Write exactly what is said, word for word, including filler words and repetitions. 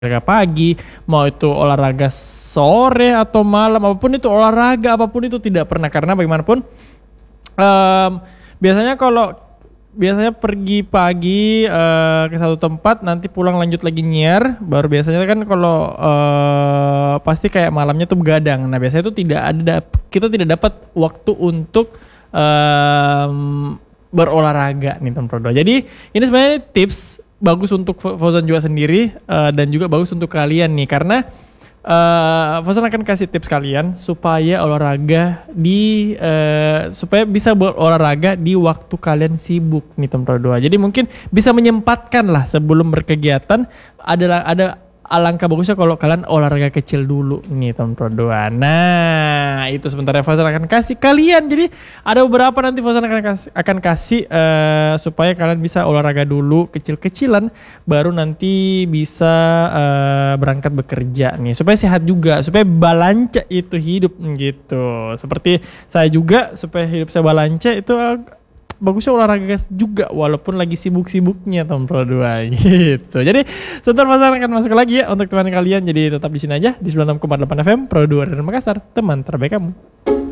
olahraga pagi, mau itu olahraga sore atau malam, apapun itu olahraga, apapun itu tidak pernah, karena bagaimanapun um, biasanya kalau biasanya pergi pagi uh, ke satu tempat, nanti pulang lanjut lagi nyiar, baru biasanya kan kalau uh, pasti kayak malamnya tuh begadang. Nah biasanya itu tidak ada, kita tidak dapat waktu untuk um, berolahraga nih teman Prodo. Jadi ini sebenarnya tips bagus untuk Fauzan juga sendiri uh, dan juga bagus untuk kalian nih, karena uh, Fauzan akan kasih tips kalian supaya olahraga di uh, supaya bisa berolahraga di waktu kalian sibuk nih teman dua. Jadi mungkin bisa menyempatkan lah sebelum berkegiatan, ada ada alangkah bagusnya kalau kalian olahraga kecil dulu nih teman dua. Nah itu sebenarnya Fauzan akan kasih kalian. Jadi ada beberapa nanti Fauzan akan kasih, akan kasih uh, supaya kalian bisa olahraga dulu kecil-kecilan, baru nanti bisa uh, berangkat bekerja nih, supaya sehat juga, supaya balanca itu hidup gitu. Seperti saya juga, supaya hidup saya balanca itu uh, bagusnya olahraga juga walaupun lagi sibuk-sibuknya tahun Pro dua gitu. Jadi sebentar Fauzan akan masuk lagi ya untuk teman kalian. Jadi tetap di sini aja di sembilan puluh enam koma delapan F M Pro dua dari Makassar, teman terbaik kamu.